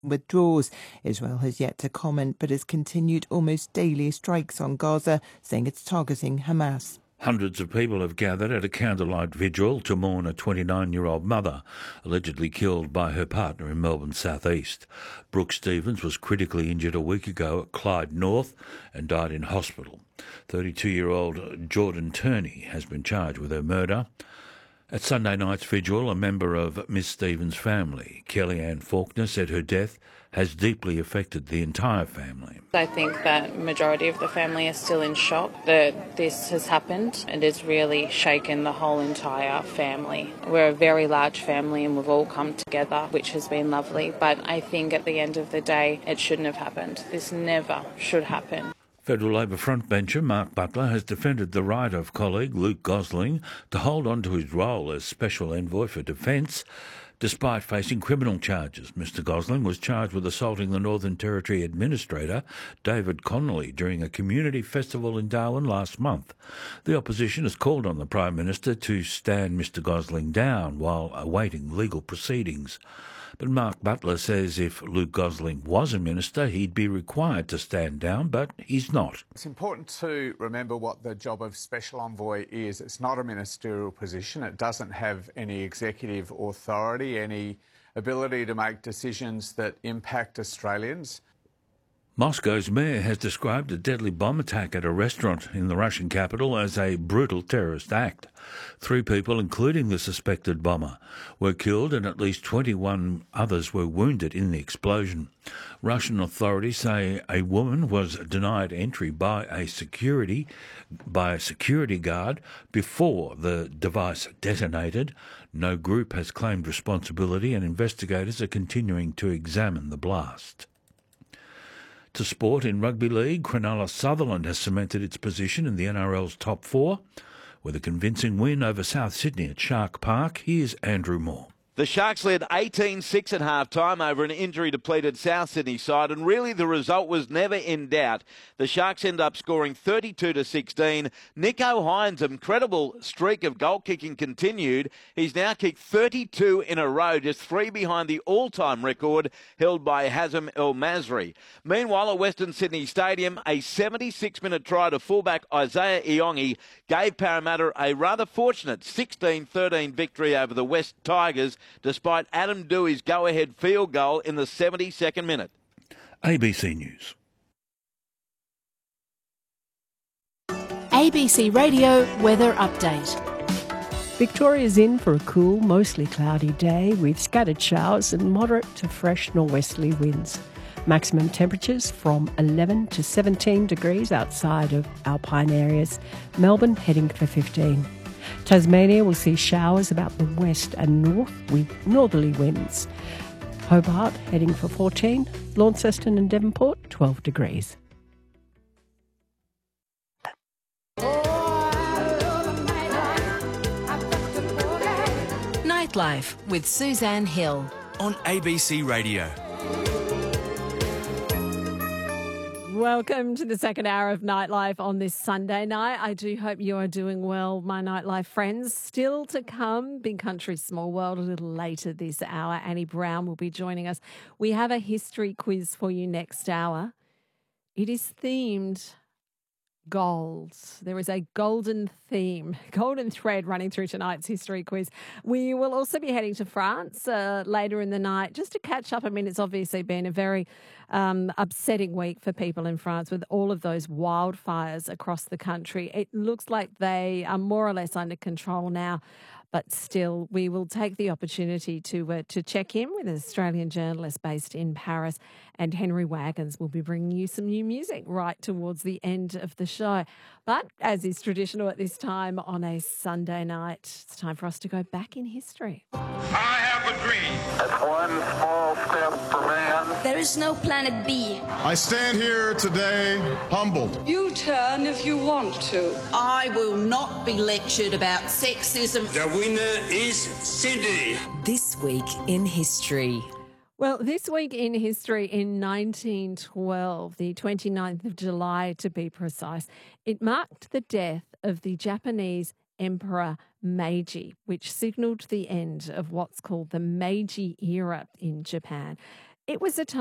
withdraws. Israel has yet to comment but has continued almost daily strikes on Gaza, saying it's targeting Hamas. Hundreds of people have gathered at a candlelight vigil to mourn a 29-year-old mother, allegedly killed by her partner in Melbourne's southeast. Brooke Stevens was critically injured a week ago at Clyde North and died in hospital. 32-year-old Jordan Turney has been charged with her murder. At Sunday night's vigil, a member of Miss Stevens' family, Kellyanne Faulkner, said her death has deeply affected the entire family. I think that majority of the family are still in shock that this has happened, and it's really shaken the whole entire family. We're a very large family and we've all come together, which has been lovely, but I think at the end of the day it shouldn't have happened. This never should happen. Federal Labor frontbencher Mark Butler has defended the right of colleague Luke Gosling to hold on to his role as Special Envoy for Defence, despite facing criminal charges. Mr Gosling was charged with assaulting the Northern Territory Administrator, David Connolly, during a community festival in Darwin last month. The opposition has called on the Prime Minister to stand Mr Gosling down while awaiting legal proceedings. But Mark Butler says if Luke Gosling was a minister, he'd be required to stand down, but he's not. It's important to remember what the job of Special Envoy is. It's not a ministerial position. It doesn't have any executive authority, any ability to make decisions that impact Australians. Moscow's mayor has described a deadly bomb attack at a restaurant in the Russian capital as a brutal terrorist act. 3 people, including the suspected bomber, were killed and at least 21 others were wounded in the explosion. Russian authorities say a woman was denied entry by a security guard before the device detonated. No group has claimed responsibility and investigators are continuing to examine the blast. To sport, in rugby league, Cronulla Sutherland has cemented its position in the NRL's top 4 with a convincing win over South Sydney at Shark Park. Here's Andrew Moore. The Sharks led 18-6 at half-time over an injury-depleted South Sydney side, and really the result was never in doubt. The Sharks end up scoring 32-16. Nicho Hines' incredible streak of goal-kicking continued. He's now kicked 32 in a row, just 3 behind the all-time record held by Hazem El Masri. Meanwhile, at Western Sydney Stadium, a 76-minute try to fullback Isaiah Iongi gave Parramatta a rather fortunate 16-13 victory over the West Tigers, despite Adam Dewey's go-ahead field goal in the 72nd minute. ABC News. ABC Radio Weather Update. Victoria's in for a cool, mostly cloudy day with scattered showers and moderate to fresh norwesterly winds. Maximum temperatures from 11 to 17 degrees outside of alpine areas. Melbourne heading for 15. Tasmania will see showers about the west and north with northerly winds. Hobart heading for 14. Launceston and Devonport 12 degrees. Nightlife with Suzanne Hill on ABC Radio. Welcome to the second hour of Nightlife on this Sunday night. I do hope you are doing well, my Nightlife friends. Still to come, Big Country, Small World, a little later this hour. Annie Brown will be joining us. We have a history quiz for you next hour. It is themed gold. There is a golden theme, golden thread running through tonight's history quiz. We will also be heading to France later in the night just to catch up. I mean, it's obviously been a very upsetting week for people in France with all of those wildfires across the country. It looks like they are more or less under control now. But still, we will take the opportunity to check in with an Australian journalist based in Paris, and Henry Wagons will be bringing you some new music right towards the end of the show. But as is traditional at this time on a Sunday night, it's time for us to go back in history. I have a dream. That's one small step for man. There is no planet B. I stand here today humbled. You turn if you want to. I will not be lectured about sexism. The winner is Sydney. This week in history. Well, this week in history in 1912, the 29th of July to be precise, it marked the death of the Japanese Emperor Meiji, which signalled the end of what's called the Meiji era in Japan. It was a time